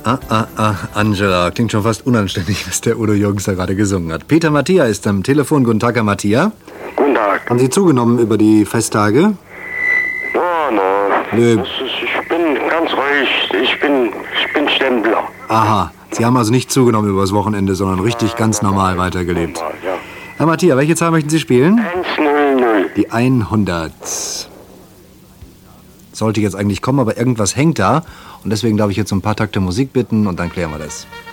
Angela. Klingt schon fast unanständig, was der Udo Jürgens da gerade gesungen hat. Peter Mattia ist am Telefon. Guten Tag, Herr Mattia. Guten Tag. Haben Sie zugenommen über die Festtage? Nö. Ich bin ganz ruhig. Ich bin Stempler. Aha. Sie haben also nicht zugenommen übers Wochenende, sondern richtig ganz normal weitergelebt. Normal, ja. Herr Mattia, welche Zahl möchten Sie spielen? 100. Die 100. Sollte jetzt eigentlich kommen, aber irgendwas hängt da. Und deswegen darf ich jetzt um ein paar Takte Musik bitten und dann klären wir das.